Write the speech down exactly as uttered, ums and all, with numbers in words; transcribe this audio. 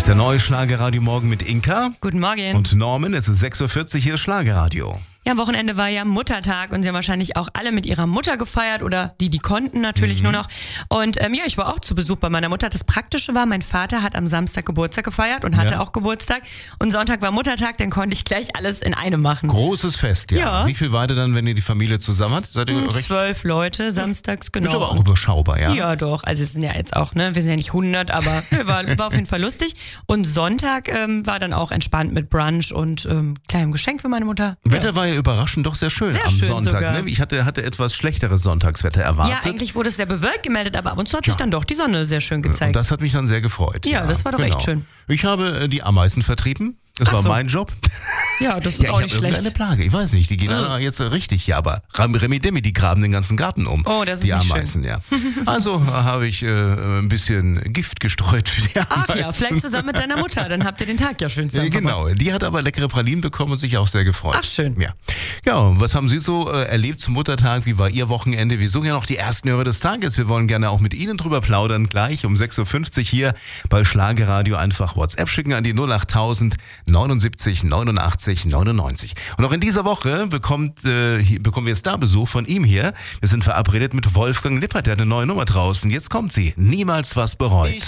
ist der neue Schlagerradio Morgen mit Inka. Guten Morgen. Und Norman, es ist sechs Uhr vierzig, hier ist Schlagerradio. Ja, am Wochenende war ja Muttertag und sie haben wahrscheinlich auch alle mit ihrer Mutter gefeiert oder die, die konnten natürlich mhm. nur noch. Und ähm, ja, ich war auch zu Besuch bei meiner Mutter. Das Praktische war, mein Vater hat am Samstag Geburtstag gefeiert und hatte ja. auch Geburtstag. Und Sonntag war Muttertag, dann konnte ich gleich alles in einem machen. Großes Fest, ja. ja. Wie viel war ihr dann, wenn ihr die Familie zusammen habt? Seid ihr hm, recht? Zwölf Leute, samstags, genau. Ist aber auch überschaubar, ja? Ja, doch. Also es sind ja jetzt auch, ne, wir sind ja nicht hundert, aber war, war auf jeden Fall lustig. Und Sonntag ähm, war dann auch entspannt mit Brunch und ähm, kleinem Geschenk für meine Mutter. Wetter ja. war ja überraschend doch sehr schön Sehr am schön Sonntag. sogar. Ne? Ich hatte, hatte etwas schlechteres Sonntagswetter erwartet. Ja, eigentlich wurde es sehr bewölkt gemeldet, aber ab und zu hat sich Ja. dann doch die Sonne sehr schön gezeigt. Und das hat mich dann sehr gefreut. Ja, das war doch echt schön. Ich habe äh, die Ameisen vertrieben. Das Ach war so. mein Job. Ja, das ist ja, auch ich nicht hab schlecht. Eine Plage, ich weiß nicht, die gehen Mhm. alle jetzt richtig, ja, aber Remi Demi, die graben den ganzen Garten um. Oh, das ist die nicht Ameisen, ja. Also äh, habe ich äh, ein bisschen Gift gestreut für die Ameisen. Ach ja, vielleicht zusammen mit deiner Mutter, dann habt ihr den Tag ja schön Ja, zusammen verbracht. genau, die hat aber leckere Pralinen bekommen und sich auch sehr gefreut. Ach, schön. Ja, ja, und was haben Sie so äh, erlebt zum Muttertag? Wie war Ihr Wochenende? Wir suchen ja noch die ersten Hörer des Tages. Wir wollen gerne auch mit Ihnen drüber plaudern. Gleich um sechs Uhr fünfzig hier bei Schlagerradio. Einfach WhatsApp schicken an die null acht tausend neunundsiebzig neunundachtzig neunundneunzig. Und auch in dieser Woche bekommt, äh, hier, bekommen wir Starbesuch von ihm hier. Wir sind verabredet mit Wolfgang Lippert, der hat eine neue Nummer draußen. Jetzt kommt sie. Niemals was bereut.